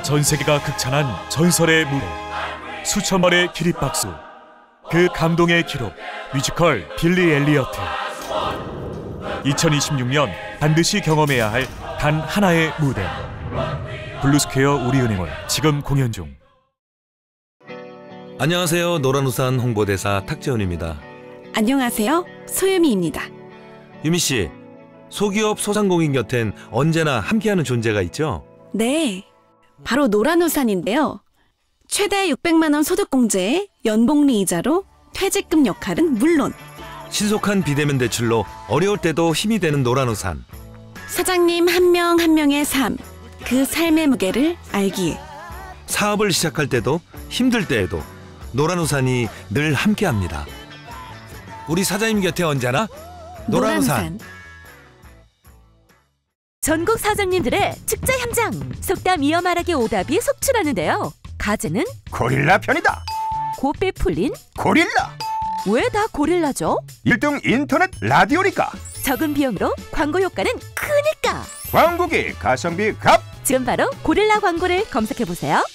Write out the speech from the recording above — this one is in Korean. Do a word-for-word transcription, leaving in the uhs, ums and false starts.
전 세계가 극찬한 전설의 무대, 수천 번의 기립박수, 그 감동의 기록, 뮤지컬 빌리 엘리어트. 이천이십육 년 반드시 경험해야 할 단 하나의 무대, 블루스퀘어 우리은행원 지금 공연 중. 안녕하세요. 노란우산 홍보대사 탁재훈입니다. 안녕하세요. 소유미입니다. 유미씨, 소기업 소상공인 곁엔 언제나 함께하는 존재가 있죠? 네, 바로 노란우산인데요. 최대 육백만 원 소득공제에 연봉리 이자로 퇴직금 역할은 물론 신속한 비대면 대출로 어려울 때도 힘이 되는 노란우산. 사장님 한 명 한 명의 삶, 그 삶의 무게를 알기에 사업을 시작할 때도 힘들 때에도 노란우산이 늘 함께합니다. 우리 사장님 곁에 언제나 노란우산. 노란우산. 전국 사장님들의 축제 현장! 속담 이어 말하기 오답이 속출하는데요. 가제는 고릴라 편이다. 곱배 풀린 고릴라. 왜 다 고릴라죠? 일 등 인터넷 라디오니까. 적은 비용으로 광고 효과는 크니까. 광고기 가성비 갑. 지금 바로 고릴라 광고를 검색해보세요.